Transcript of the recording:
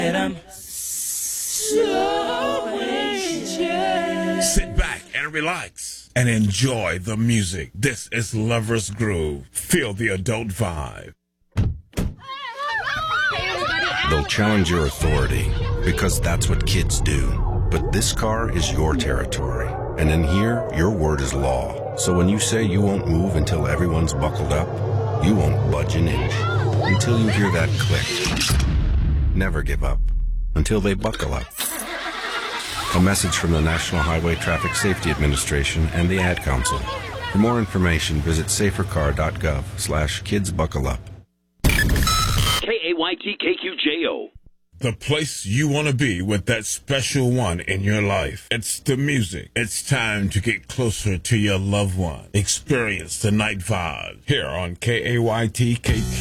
And I'm so anxious. Sit back and relax and enjoy the music. This is Lover's Groove. Feel the adult vibe. They'll challenge your authority because that's what kids do. But this car is your territory. And in here, your word is law. So when you say you won't move until everyone's buckled up, you won't budge an inch until you hear that click. Never give up until they buckle up. A message from the National Highway Traffic Safety Administration and the Ad Council. For more information, visit safercar.gov/kidsbuckleup. KAYT-KQJO. The place you want to be with that special one in your life. It's the music. It's time to get closer to your loved one. Experience the night vibe here on KAYT-KQ.